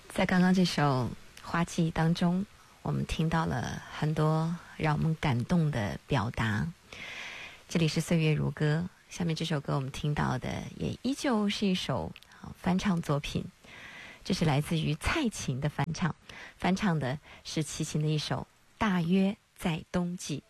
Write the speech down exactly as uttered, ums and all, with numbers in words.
在刚刚这首花季当中，我们听到了很多让我们感动的表达。这里是岁月如歌，下面这首歌我们听到的也依旧是一首翻唱作品，这是来自于蔡琴的翻唱，翻唱的是齐秦的一首《大约在冬季》。